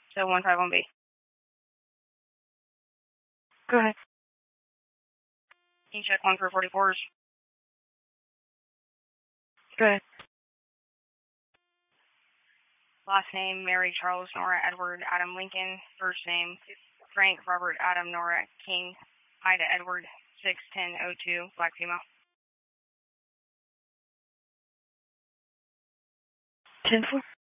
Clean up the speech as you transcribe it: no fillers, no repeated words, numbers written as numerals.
151B. Go ahead. Can you check 1 for 44s? Go ahead. Last name, Mary Charles Nora Edward Adam Lincoln. First name, Frank Robert Adam Nora King. Ida Edward 61002, black female. 10-4.